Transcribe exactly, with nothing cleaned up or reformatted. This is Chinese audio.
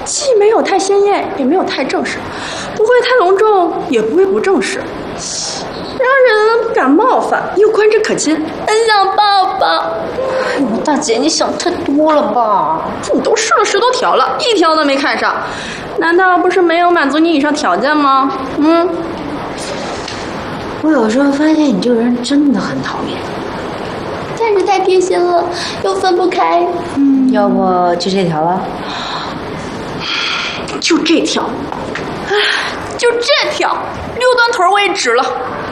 既没有太鲜艳，也没有太正式，不会太隆重，也不会不正式，让人不敢冒犯，又观之可亲。 很想抱抱。 哎呦，大姐，你想太多了吧？ 你都试了十多条了，一条都没看上，难道不是没有满足你以上条件吗？嗯。 我有时候发现你这个人真的很讨厌， 但是太贴心了，又分不开。 嗯，要不就这条了？ 就这条，唉，就这条，六段腿我也指了。